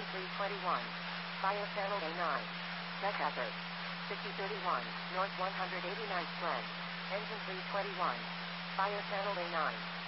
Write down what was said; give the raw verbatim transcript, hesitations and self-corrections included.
Engine three twenty-one. Fire channel A nine. Check hazard. fifty thirty-one, north one hundred eighty-ninth Glen. Engine three twenty-one. Fire channel A nine.